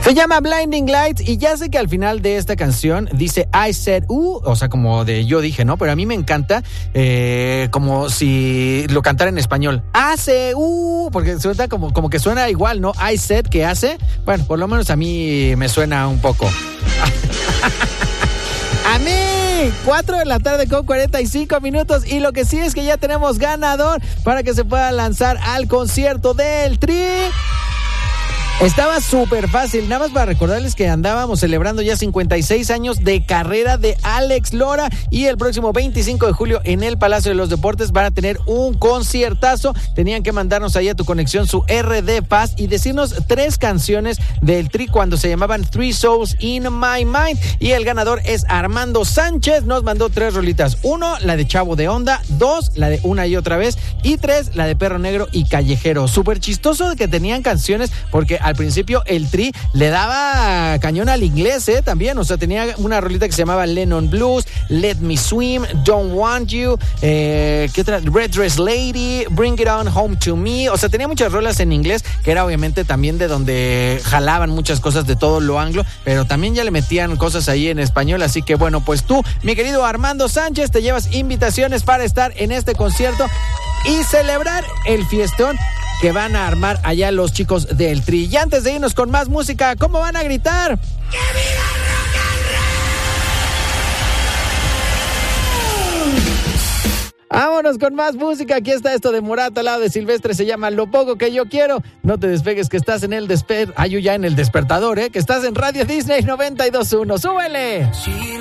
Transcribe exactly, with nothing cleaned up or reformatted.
Se llama Blinding Lights y ya sé que al final de esta canción dice I said uh, o sea, como de yo dije, ¿no? Pero a mí me encanta eh, como si lo cantara en español. Hace uh, porque suena como, como que suena igual, ¿no? I said que hace. Bueno, por lo menos a mí me suena un poco. A mí, cuatro de la tarde con cuarenta y cinco minutos y lo que sí es que ya tenemos ganador para que se pueda lanzar al concierto del Tri. Estaba súper fácil, nada más para recordarles que andábamos celebrando ya cincuenta y seis años de carrera de Alex Lora y el próximo veinticinco de julio en el Palacio de los Deportes van a tener un conciertazo. Tenían que mandarnos ahí a tu conexión su R D Paz y decirnos tres canciones del Tri cuando se llamaban Three Souls in My Mind y el ganador es Armando Sánchez, nos mandó tres rolitas, uno, la de Chavo de Onda, dos, la de Una y Otra Vez y tres, la de Perro Negro y Callejero. Súper chistoso de que tenían canciones porque al principio el Tri le daba cañón al inglés, ¿eh? También, o sea, tenía una rolita que se llamaba Lennon Blues, Let Me Swim, Don't Want You, eh, ¿qué otra? Red Dress Lady, Bring It On Home to Me, o sea, tenía muchas rolas en inglés, que era obviamente también de donde jalaban muchas cosas de todo lo anglo, pero también ya le metían cosas ahí en español, así que bueno, pues tú, mi querido Armando Sánchez, te llevas invitaciones para estar en este concierto y celebrar el fiestón que van a armar allá los chicos del Tri. Y antes de irnos con más música, ¿cómo van a gritar? ¡Que viva el rock and roll! Vámonos con más música. Aquí está esto de Morat al lado de Silvestre. Se llama Lo Poco Que Yo Quiero. No te despegues que estás en el desper... Ay, ya en el despertador, ¿eh? Que estás en Radio Disney noventa y dos punto uno. ¡Súbele! Sí.